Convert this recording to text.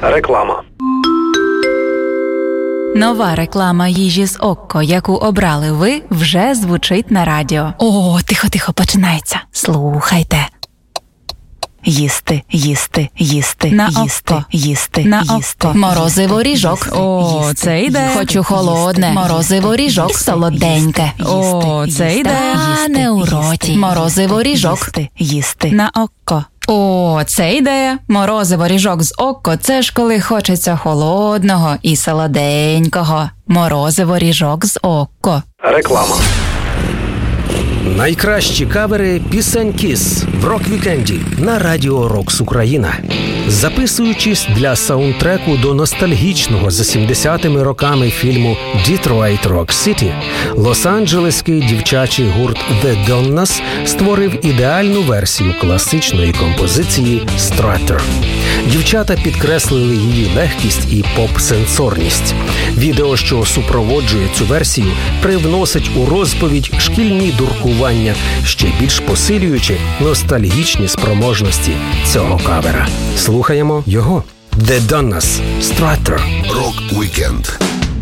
Реклама. Нова реклама їжі з Окко, яку обрали ви, вже звучить на радіо. О, тихо, починається. Слухайте. Їсти, їсти, їсти, на їсти, Окко. Їсти, на їсти. Окко. Морозиво ріжок. О, їсти, це йде. Хочу холодне. Морозиво ріжок. Солоденьке. О, це йде. А, не у роті. Морозиво ріжок. Їсти. На Окко. О, це ідея. Морозиво ріжок з Окко – це ж коли хочеться холодного і солоденького. Морозиво ріжок з Окко. Реклама. Найкращі кавери пісень KISS в рок-вікенді на Радіо Рокс Україна. Записуючись для саундтреку до ностальгічного за 70-ми роками фільму «Detroit Rock City», лос-анджелеський дівчачий гурт The Donnas створив ідеальну версію класичної композиції «Strutter». Дівчата підкреслили її легкість і поп-сенсорність. Відео, що супроводжує цю версію, привносить у розповідь шкільні дуркування, ще більш посилюючи ностальгічні спроможності цього кавера. Слухаємо його. The Donnas, Strutter. Rock Weekend.